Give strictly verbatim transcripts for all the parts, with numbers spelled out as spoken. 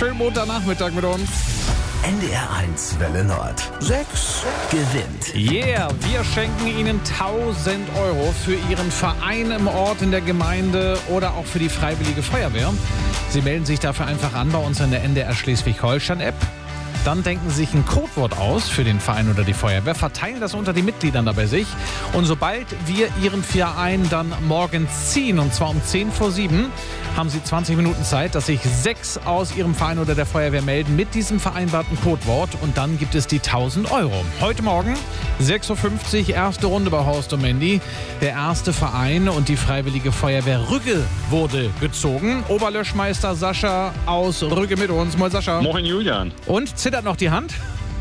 Schönen Montagnachmittag mit uns. N D R eins Welle Nord. Sechs gewinnt. Yeah, wir schenken Ihnen tausend Euro für Ihren Verein im Ort, in der Gemeinde oder auch für die Freiwillige Feuerwehr. Sie melden sich dafür einfach an bei uns in der N D R Schleswig-Holstein-App. Dann denken Sie sich ein Codewort aus für den Verein oder die Feuerwehr, verteilen das unter die Mitgliedern da bei sich. Und sobald wir Ihren Verein dann morgens ziehen, und zwar um zehn vor sieben, haben Sie zwanzig Minuten Zeit, dass sich sechs aus Ihrem Verein oder der Feuerwehr melden mit diesem vereinbarten Codewort. Und dann gibt es die tausend Euro. Heute Morgen, sechs Uhr fünfzig, erste Runde bei Horst und Mandy. Der erste Verein und die Freiwillige Feuerwehr Rügge wurde gezogen. Oberlöschmeister Sascha aus Rügge mit uns. Moin Sascha. Moin Julian. Und zittert noch die Hand?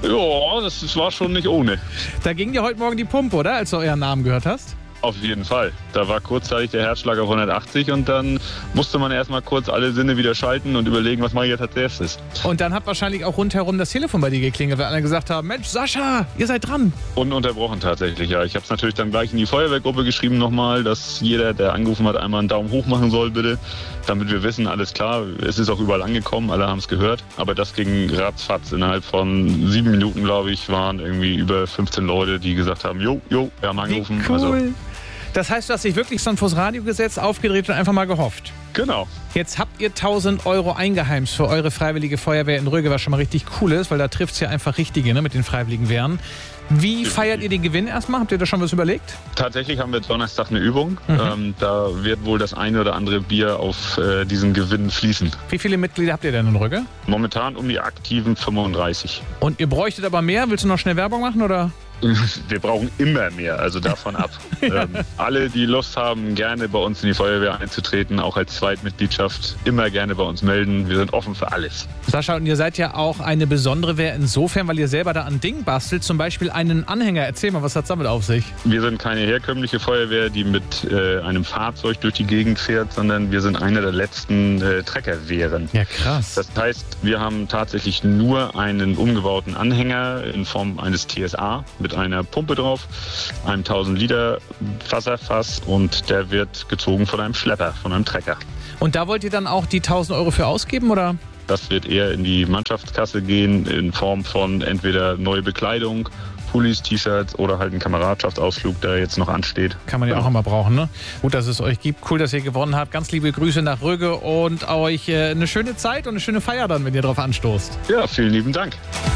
Ja, das, das war schon nicht ohne. Da ging dir heute Morgen die Pumpe, oder? Als du euren Namen gehört hast? Auf jeden Fall. Da war kurzzeitig der Herzschlag auf hundertachtzig und dann musste man erstmal kurz alle Sinne wieder schalten und überlegen, was mache ich jetzt als erstes. Und dann hat wahrscheinlich auch rundherum das Telefon bei dir geklingelt, weil alle gesagt haben, Mensch, Sascha, ihr seid dran. Ununterbrochen tatsächlich, ja. Ich habe es natürlich dann gleich in die Feuerwehrgruppe geschrieben nochmal, dass jeder, der angerufen hat, einmal einen Daumen hoch machen soll, bitte. Damit wir wissen, alles klar, es ist auch überall angekommen, alle haben es gehört. Aber das ging ratzfatz. Innerhalb von sieben Minuten, glaube ich, waren irgendwie über fünfzehn Leute, die gesagt haben, jo, jo, wir haben angerufen. Wie cool. Also, das heißt, du hast dich wirklich dann vors Radio gesetzt, aufgedreht und einfach mal gehofft. genau. Jetzt habt ihr tausend Euro eingeheimst für eure Freiwillige Feuerwehr in Rügge, was schon mal richtig cool ist, weil da trifft es ja einfach Richtige, ne, mit den Freiwilligen Wehren. Wie feiert ihr den Gewinn erstmal? Habt ihr da schon was überlegt? Tatsächlich haben wir Donnerstag eine Übung. Mhm. Ähm, da wird wohl das eine oder andere Bier auf äh, diesen Gewinn fließen. Wie viele Mitglieder habt ihr denn in Rügge? Momentan um die aktiven fünfunddreißig. Und ihr bräuchtet aber mehr? Willst du noch schnell Werbung machen, oder? Wir brauchen immer mehr, also davon ab. ähm, alle, die Lust haben, gerne bei uns in die Feuerwehr einzutreten, auch als Zweitmitgliedschaft, immer gerne bei uns melden. Wir sind offen für alles. Sascha, und ihr seid ja auch eine besondere Wehr insofern, weil ihr selber da an Dingen bastelt, zum Beispiel einen Anhänger. Erzähl mal, was hat's damit auf sich? Wir sind keine herkömmliche Feuerwehr, die mit äh, einem Fahrzeug durch die Gegend fährt, sondern wir sind eine der letzten äh, Treckerwehren. Ja, krass. Das heißt, wir haben tatsächlich nur einen umgebauten Anhänger in Form eines T S A mit einer Pumpe drauf, einem tausend Liter Wasserfass, und der wird gezogen von einem Schlepper, von einem Trecker. Und da wollt ihr dann auch die tausend Euro für ausgeben, oder? Das wird eher in die Mannschaftskasse gehen, in Form von entweder neue Bekleidung, Pullis, T-Shirts oder halt ein Kameradschaftsausflug, der jetzt noch ansteht. Kann man ja auch immer brauchen, ne? Gut, dass es euch gibt. Cool, dass ihr gewonnen habt. Ganz liebe Grüße nach Rügge und euch äh, eine schöne Zeit und eine schöne Feier dann, wenn ihr drauf anstoßt. Ja, vielen lieben Dank.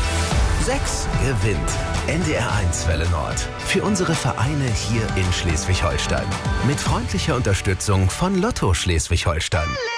Sechs gewinnt. N D R eins Welle Nord. Für unsere Vereine hier in Schleswig-Holstein. Mit freundlicher Unterstützung von Lotto Schleswig-Holstein.